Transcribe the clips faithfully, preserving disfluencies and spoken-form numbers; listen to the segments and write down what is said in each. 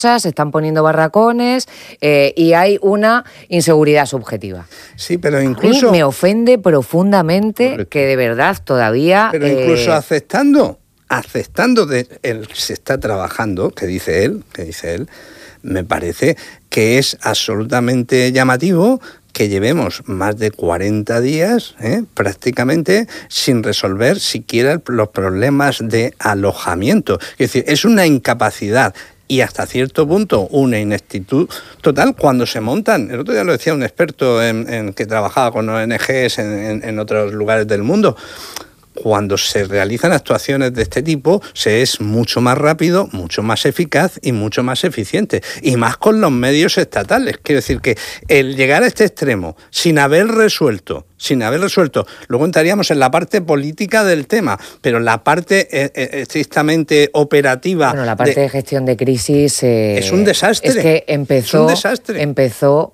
se están poniendo barracones eh, y hay una inseguridad subjetiva. Sí, pero incluso... A mí me ofende profundamente correcto. Que de verdad todavía... Pero eh, incluso aceptando, aceptando de él, se está trabajando, que dice él, que dice él, me parece que es absolutamente llamativo que llevemos más de cuarenta días eh, prácticamente sin resolver siquiera los problemas de alojamiento. Es decir, es una incapacidad y hasta cierto punto una ineptitud total cuando se montan. El otro día lo decía un experto en, en que trabajaba con O N Ges en, en, en otros lugares del mundo. Cuando se realizan actuaciones de este tipo, se es mucho más rápido, mucho más eficaz y mucho más eficiente. Y más con los medios estatales. Quiero decir que el llegar a este extremo sin haber resuelto, sin haber resuelto, luego entraríamos en la parte política del tema, pero la parte eh, eh, estrictamente operativa... Bueno, la parte de, de gestión de crisis... Eh, es un desastre. Es que empezó, es un desastre. empezó,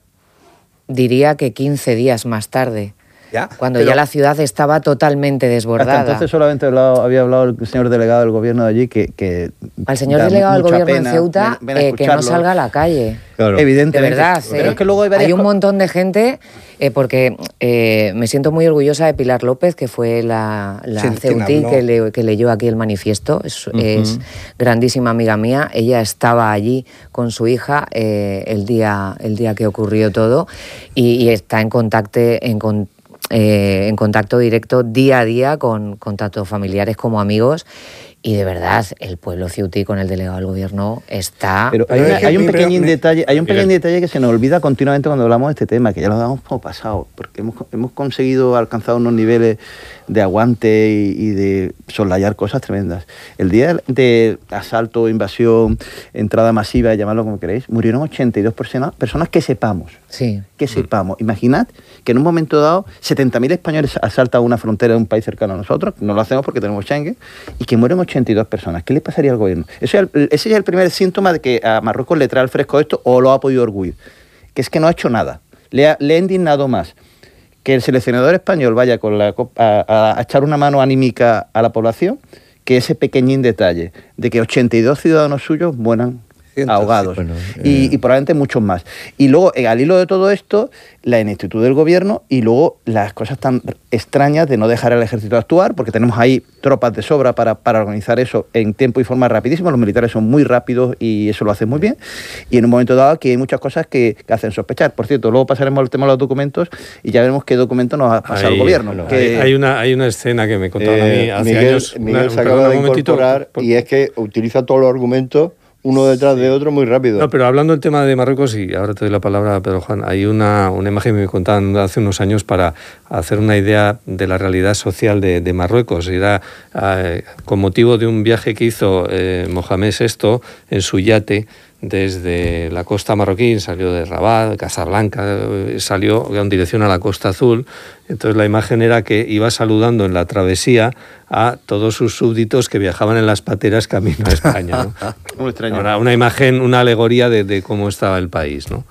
diría que quince días más tarde. Ya, cuando pero, ya la ciudad estaba totalmente desbordada. Hasta entonces solamente hablado, había hablado el señor delegado del gobierno de allí que... que Al señor delegado del gobierno de Ceuta ven, ven eh, que no salga a la calle. Claro. Evidentemente. De verdad, ¿eh? Pero es que luego hay, hay un montón de gente, eh, porque eh, me siento muy orgullosa de Pilar López, que fue la, la sí, ceutí que, le, que leyó aquí el manifiesto. Es, uh-huh. es grandísima amiga mía. Ella estaba allí con su hija eh, el, día, el día que ocurrió todo y, y está en contacto... En con, Eh, en contacto directo día a día con, con tanto familiares como amigos y de verdad el pueblo ceutí con el delegado del gobierno está... Pero hay, una, hay un pequeño detalle hay un pequeño detalle que se nos olvida continuamente cuando hablamos de este tema, que ya lo damos como pasado, porque hemos, hemos conseguido alcanzar unos niveles de aguante y, y de soslayar cosas tremendas. El día de asalto, invasión, entrada masiva, llamadlo como queréis, murieron ochenta y dos personas, personas que sepamos. Sí. Que sepamos. Imaginad que en un momento dado setenta mil españoles asaltan una frontera de un país cercano a nosotros, no lo hacemos porque tenemos Schengen, y que mueren ochenta y dos personas. ¿Qué le pasaría al gobierno? Ese es el, ese es el primer síntoma de que a Marruecos le trae al fresco esto o lo ha podido orgullir, que es que no ha hecho nada. Le ha, le ha indignado más que el seleccionador español vaya con la, a, a echar una mano anímica a la población que ese pequeñín detalle de que ochenta y dos ciudadanos suyos mueran ahogados, bueno, eh... y, y probablemente muchos más. Y luego, eh, al hilo de todo esto, la ineptitud del gobierno y luego las cosas tan extrañas de no dejar al ejército actuar, porque tenemos ahí tropas de sobra para, para organizar eso en tiempo y forma rapidísimo. Los militares son muy rápidos y eso lo hacen muy bien. Y en un momento dado aquí hay muchas cosas que, que hacen sospechar. Por cierto, luego pasaremos al tema de los documentos y ya veremos qué documento nos ha pasado el gobierno. Bueno, que... hay, hay, una, hay una escena que me contaron eh, a mí hace Miguel, años. Miguel una, se acaba perdón, de un momentito, incorporar por... y es que utiliza todos los argumentos uno detrás sí. de otro muy rápido. No, pero hablando del tema de Marruecos, y ahora te doy la palabra a Pedro Juan, hay una, una imagen que me contaban hace unos años para hacer una idea de la realidad social de, de Marruecos. Era eh, con motivo de un viaje que hizo eh, Mohamed sexto en su yate desde la costa marroquí, salió de Rabat, de Casablanca, salió en dirección a la Costa Azul. Entonces la imagen era que iba saludando en la travesía a todos sus súbditos que viajaban en las pateras camino a España, ¿no? Muy extraño. Una, una imagen, una alegoría de, de cómo estaba el país, ¿no?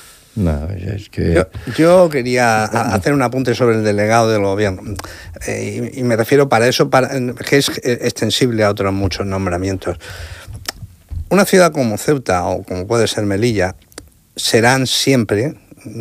No, es que... yo, yo quería hacer un apunte sobre el delegado del gobierno eh, y, y me refiero para eso, para, que es extensible a otros muchos nombramientos. Una ciudad como Ceuta o como puede ser Melilla serán siempre,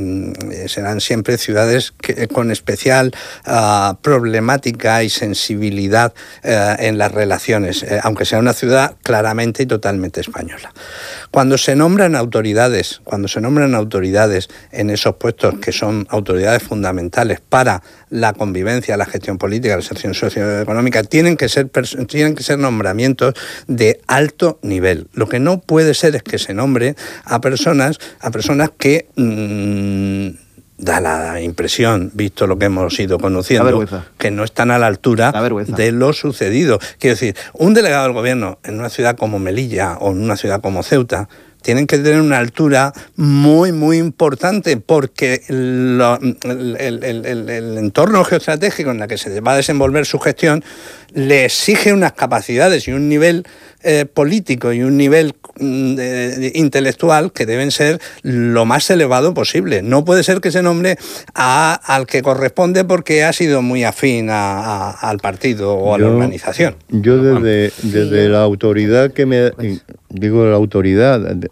serán siempre ciudades que, con especial uh, problemática y sensibilidad uh, en las relaciones, eh, aunque sea una ciudad claramente y totalmente española. Cuando se nombran autoridades, cuando se nombran autoridades en esos puestos que son autoridades fundamentales para la convivencia, la gestión política, la gestión socioeconómica, tienen que ser tienen que ser nombramientos de alto nivel. Lo que no puede ser es que se nombre a personas, a personas que mmm, da la impresión, visto lo que hemos ido conociendo, que no están a la altura de lo sucedido. Quiero decir, un delegado del gobierno en una ciudad como Melilla o en una ciudad como Ceuta tienen que tener una altura muy, muy importante porque lo, el, el, el, el entorno geoestratégico en el que se va a desenvolver su gestión le exige unas capacidades y un nivel eh, político y un nivel eh, intelectual que deben ser lo más elevado posible. No puede ser que se nombre a, al que corresponde porque ha sido muy afín a, a, al partido o a yo, la organización. Yo desde, desde la autoridad que me... Digo la autoridad